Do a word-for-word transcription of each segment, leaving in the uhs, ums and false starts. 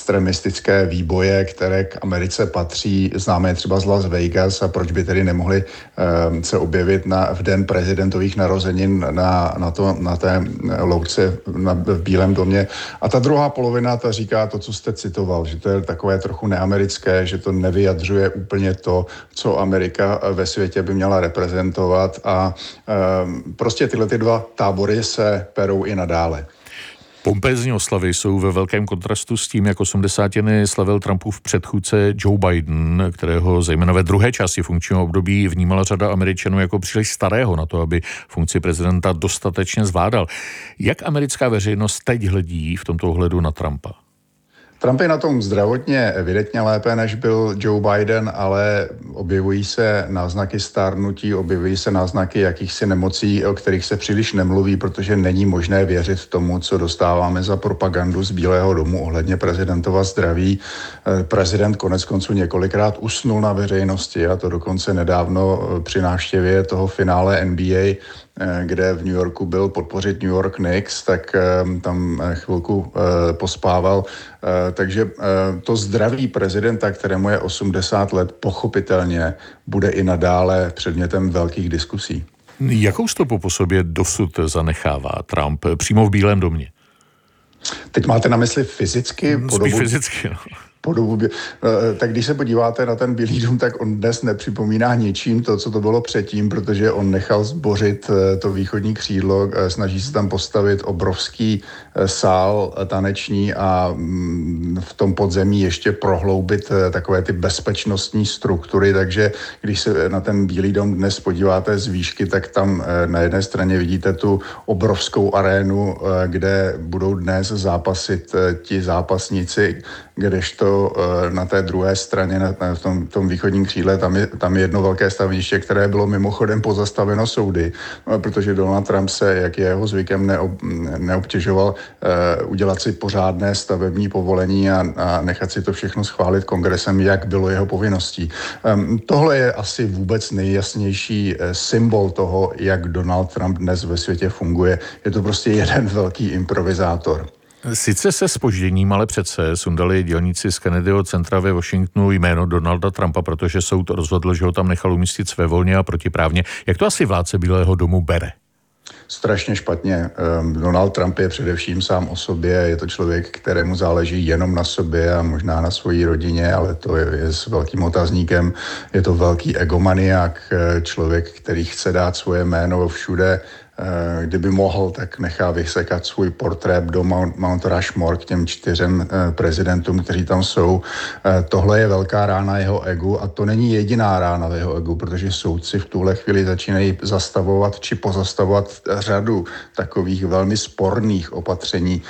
extremistické výboje, které k Americe patří. Známe je třeba z Las Vegas a proč by tedy nemohli uh, se objevit na, v den prezidentových narozenin na, na, to, na té louce na, v Bílém domě. A ta druhá polovina ta říká to, co jste citoval, že to je takové trochu neamerické, že to nevyjadřuje úplně to, co Amerika ve světě by měla reprezentovat a um, prostě tyhle ty dva tábory se perou i nadále. Pompézní oslavy jsou ve velkém kontrastu s tím, jak osmdesátiny slavil Trumpův předchůdce Joe Biden, kterého zejména ve druhé části funkčního období vnímala řada Američanů jako příliš starého na to, aby funkci prezidenta dostatečně zvládal. Jak americká veřejnost teď hledí v tomto ohledu na Trumpa? Trump je na tom zdravotně evidentně lépe, než byl Joe Biden, ale objevují se náznaky stárnutí, objevují se náznaky jakýchsi nemocí, o kterých se příliš nemluví, protože není možné věřit tomu, co dostáváme za propagandu z Bílého domu ohledně prezidentova zdraví. Prezident konec konců několikrát usnul na veřejnosti, a to dokonce nedávno při návštěvě toho finále N B A, kde v New Yorku byl podpořit New York Knicks, tak tam chvilku pospával. Takže to zdraví prezidenta, kterému je osmdesát let, pochopitelně bude i nadále předmětem velkých diskusí. Jakou stopu po sobě dosud zanechává Trump přímo v Bílém domě? Teď máte na mysli fyzicky? Spíš fyzicky, no. Po dobu, tak když se podíváte na ten Bílý dům, tak on dnes nepřipomíná ničím to, co to bylo předtím, protože on nechal zbořit to východní křídlo, snaží se tam postavit obrovský sál taneční a v tom podzemí ještě prohloubit takové ty bezpečnostní struktury, takže když se na ten Bílý dům dnes podíváte z výšky, tak tam na jedné straně vidíte tu obrovskou arénu, kde budou dnes zápasit ti zápasníci, kdežto na té druhé straně, na, v tom, tom východním křídle, tam je, tam je jedno velké staveniště, které bylo mimochodem pozastaveno soudy, protože Donald Trump se, jak je jeho zvykem, neob, neobtěžoval uh, udělat si pořádné stavební povolení a, a nechat si to všechno schválit kongresem, jak bylo jeho povinností. Um, tohle je asi vůbec nejjasnější uh, symbol toho, jak Donald Trump dnes ve světě funguje. Je to prostě jeden velký improvizátor. Sice se zpožděním, ale přece sundali dělníci z Kennedyho centra ve Washingtonu jméno Donalda Trumpa, protože soud rozhodl, že ho tam nechal umístit svévolně a protiprávně. Jak to asi vládce Bílého domu bere? Strašně špatně. Donald Trump je především sám o sobě, je to člověk, kterému záleží jenom na sobě a možná na svojí rodině, ale to je, je s velkým otazníkem. Je to velký egomaniak, člověk, který chce dát svoje jméno všude. Kdyby mohl, tak nechá vysekat svůj portrét do Mount, Mount Rushmore k těm čtyřem prezidentům, kteří tam jsou. Tohle je velká rána jeho egu a to není jediná rána v jeho egu, protože soudci v tuhle chvíli začínají zastavovat či pozastavovat řadu takových velmi sporných opatření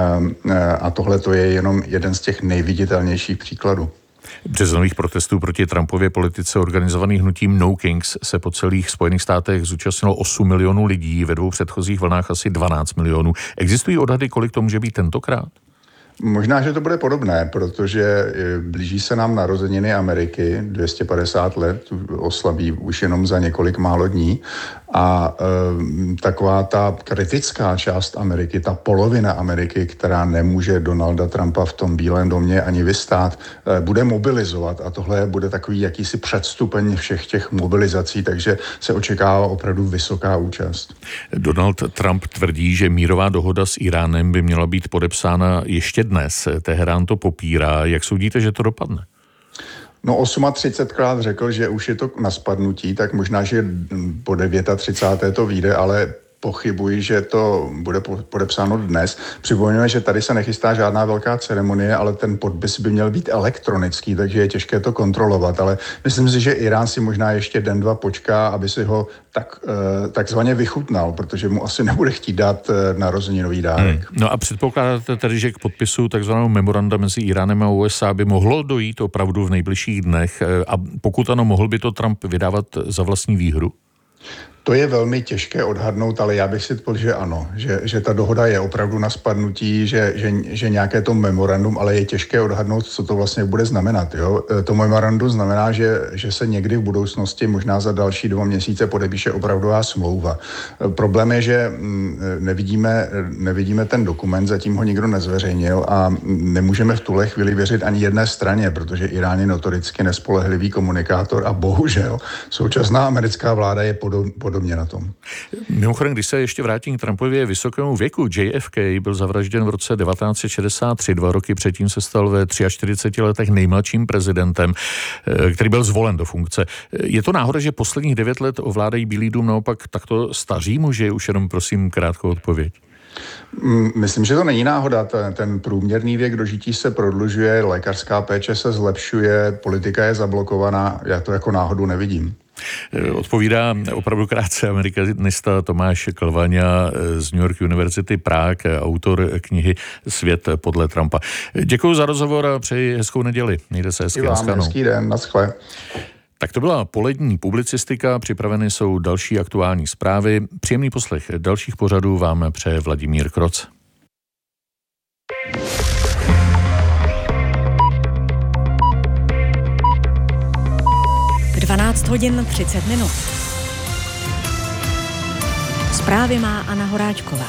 a tohle to je jenom jeden z těch nejviditelnějších příkladů. Březnových protestů proti Trumpově politice organizovaných hnutím No Kings se po celých Spojených státech zúčastnilo osm milionů lidí, ve dvou předchozích vlnách asi dvanáct milionů. Existují odhady, kolik to může být tentokrát? Možná, že to bude podobné, protože blíží se nám narozeniny Ameriky, dvě stě padesát let, oslaví už jenom za několik málo dní. A e, taková ta kritická část Ameriky, ta polovina Ameriky, která nemůže Donalda Trumpa v tom Bílém domě ani vystát, e, bude mobilizovat. A tohle bude takový jakýsi předstupeň všech těch mobilizací, takže se očekává opravdu vysoká účast. Donald Trump tvrdí, že mírová dohoda s Iránem by měla být podepsána ještě dnes. Teherán to popírá. Jak soudíte, že to dopadne? No třicetkrát řekl, že už je to na spadnutí, tak možná, že po třicáté deváté to vyjde, ale pochybuji, že to bude podepsáno dnes. Připomínáme, že tady se nechystá žádná velká ceremonie, ale ten podpis by měl být elektronický, takže je těžké to kontrolovat. Ale myslím si, že Irán si možná ještě den, dva počká, aby si ho tak, takzvaně vychutnal, protože mu asi nebude chtít dát narozeninový dárek. Hmm. No a předpokládáte tedy, že k podpisu takzvaného memoranda mezi Iránem a U S A by mohlo dojít opravdu v nejbližších dnech a pokud ano, mohl by to Trump vydávat za vlastní výhru? To je velmi těžké odhadnout, ale já bych si tvrdil, že ano, že, že ta dohoda je opravdu na spadnutí, že, že, že nějaké to memorandum, ale je těžké odhadnout, co to vlastně bude znamenat. Jo? To memorandum znamená, že, že se někdy v budoucnosti, možná za další dva měsíce, podepíše opravdová smlouva. Problém je, že nevidíme, nevidíme ten dokument, zatím ho nikdo nezveřejnil a nemůžeme v tuhle chvíli věřit ani jedné straně, protože Irán je notoricky nespolehlivý komunikátor a bohužel současná americká vláda je podobně na tom. Mimochodem, když se ještě vrátím k Trumpově vysokému věku, J F K byl zavražděn v roce devatenáct set šedesát tři, dva roky předtím se stal ve čtyřiceti třech letech nejmladším prezidentem, který byl zvolen do funkce. Je to náhoda, že posledních devět let ovládají Bílý dům naopak takto staří muži? Už jenom prosím krátkou odpověď. Myslím, že to není náhoda. Ten, ten průměrný věk dožití se prodlužuje, lékařská péče se zlepšuje, politika je zablokovaná. Já to jako náhodu nevidím. Odpovídá opravdu krátce amerikanista Tomáš Klvaňa z New York University Prague, autor knihy Svět podle Trumpa. Děkuji za rozhovor a přeji hezkou neděli. Mějte se hezky. I vám hezký den, naschle. Tak to byla polední publicistika, připraveny jsou další aktuální zprávy. Příjemný poslech dalších pořadů vám přeje Vladimír Kroc. dvanáct hodin třicet minut. Zprávy má Anna Horáčková.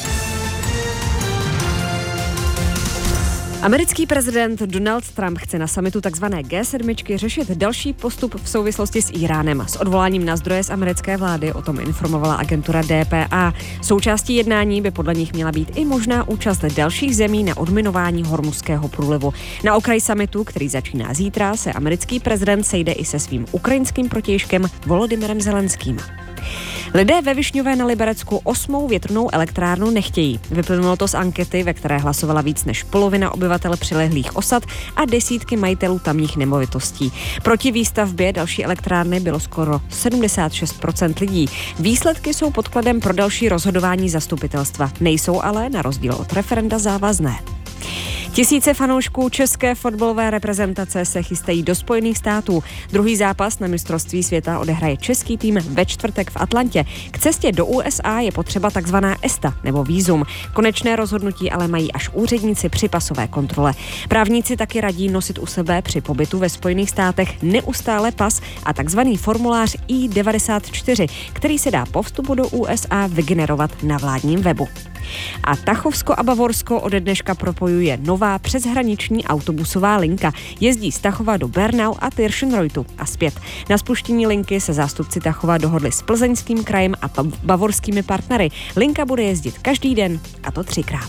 Americký prezident Donald Trump chce na summitu tzv. G sedm řešit další postup v souvislosti s Íránem. S odvoláním na zdroje z americké vlády o tom informovala agentura D P A. Součástí jednání by podle nich měla být i možná účast dalších zemí na odminování Hormuzského průlivu. Na okraj summitu, který začíná zítra, se americký prezident sejde i se svým ukrajinským protějškem Volodymyrem Zelenským. Lidé ve Višňové na Liberecku osmou větrnou elektrárnu nechtějí. Vyplynulo to z ankety, ve které hlasovala víc než polovina obyvatel přilehlých osad a desítky majitelů tamních nemovitostí. Proti výstavbě další elektrárny bylo skoro sedmdesát šest procent lidí. Výsledky jsou podkladem pro další rozhodování zastupitelstva. Nejsou ale, na rozdíl od referenda, závazné. Tisíce fanoušků české fotbalové reprezentace se chystají do Spojených států. Druhý zápas na mistrovství světa odehraje český tým ve čtvrtek v Atlantě. K cestě do U S A je potřeba takzvaná ESTA nebo vízum. Konečné rozhodnutí ale mají až úředníci při pasové kontrole. Právníci taky radí nosit u sebe při pobytu ve Spojených státech neustále pas a takzvaný formulář I devadesát čtyři, který se dá po vstupu do U S A vygenerovat na vládním webu. A Tachovsko a Bavorsko ode dneška propojuje nová přeshraniční autobusová linka. Jezdí z Tachova do Bernau a Tirschenreutu a zpět. Na spuštění linky se zástupci Tachova dohodli s Plzeňským krajem a bavorskými partnery. Linka bude jezdit každý den, a to třikrát.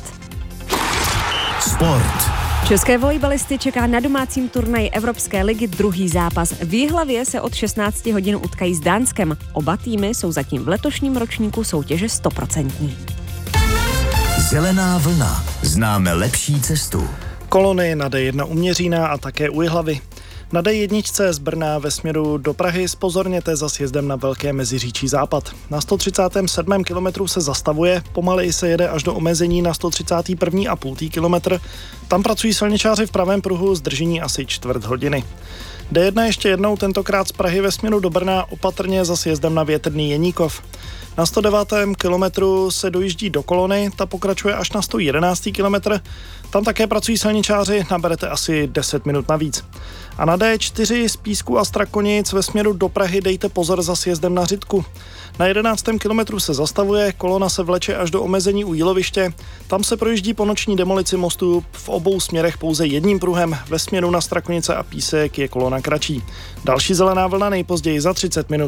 Sport. České volejbalisty čeká na domácím turnaji Evropské ligy druhý zápas. V Jihlavě se od šestnáct hodin utkají s Dánskem. Oba týmy jsou zatím v letošním ročníku soutěže stoprocentní. Zelená vlna. Známe lepší cestu. Kolony na D jedna u Měřína a také u Jihlavy. Na D jedna z Brna ve směru do Prahy zpozorněte za sjezdem na Velké Meziříčí západ. Na sto třicátém sedmém kilometru se zastavuje, pomaleji se jede až do omezení na sto třicátém prvním a půl kilometr. Tam pracují silničáři v pravém pruhu, zdržení asi čtvrt hodiny. D jedna ještě jednou, tentokrát z Prahy ve směru do Brna, opatrně za sjezdem na Větrný Jeníkov. Na sto devátém kilometru se dojíždí do Kolony, ta pokračuje až na sto jedenáctém kilometr. Tam také pracují silničáři, naberete asi deset minut navíc. A na D čtyři z Písku a Strakonic ve směru do Prahy dejte pozor za sjezdem na Řitku. Na jedenáctém kilometru se zastavuje, kolona se vleče až do omezení u Jíloviště. Tam se projíždí po noční demolici mostu v obou směrech pouze jedním pruhem. Ve směru na Strakonice a Písek je kolona kratší. Další zelená vlna nejpozději za třicet minut.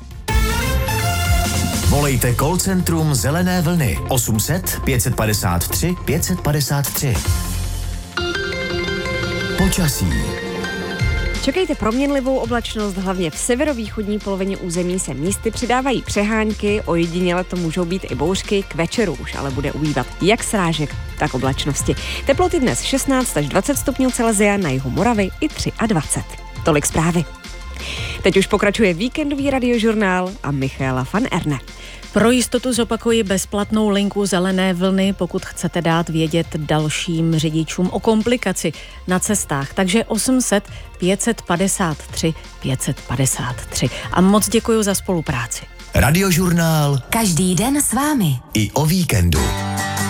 Volejte call centrum Zelené vlny osm set pět padesát tři pět padesát tři. Počasí. Čekejte proměnlivou oblačnost, hlavně v severovýchodní polovině území se místy přidávají přehánky, ojediněle to můžou být i bouřky, k večeru už ale bude ubývat jak srážek, tak oblačnosti. Teploty dnes šestnáct až dvacet stupňů Celsia, na jihu Moravy i dvacet tři. Tolik zprávy. Teď už pokračuje víkendový radiožurnál a Michaela van Erne. Pro jistotu zopakuji bezplatnou linku Zelené vlny, pokud chcete dát vědět dalším řidičům o komplikaci na cestách. Takže osm set pět padesát tři pět padesát tři. A moc děkuji za spolupráci. Radiožurnál Každý den s vámi. i o víkendu.